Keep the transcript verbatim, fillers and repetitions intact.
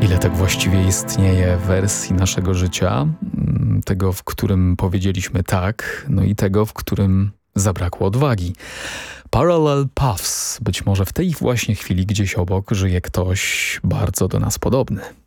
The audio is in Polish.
Ile tak właściwie istnieje wersji naszego życia, tego, w którym powiedzieliśmy tak, no i tego, w którym zabrakło odwagi. Parallel Paths. Być może w tej właśnie chwili gdzieś obok żyje ktoś bardzo do nas podobny.